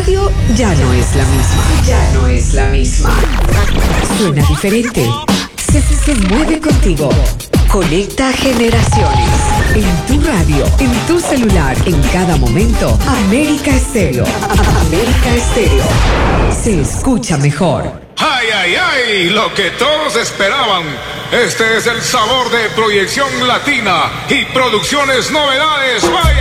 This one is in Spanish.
radio ya no es la misma. Ya no es la misma. Suena diferente. Se mueve contigo. Conecta generaciones. En tu radio, en tu celular, en cada momento. América Estéreo. América Estéreo. Se escucha mejor. ¡Ay, ay, ay! Lo que todos esperaban. Este es el sabor de Proyección Latina y Producciones Novedades. ¡Vaya!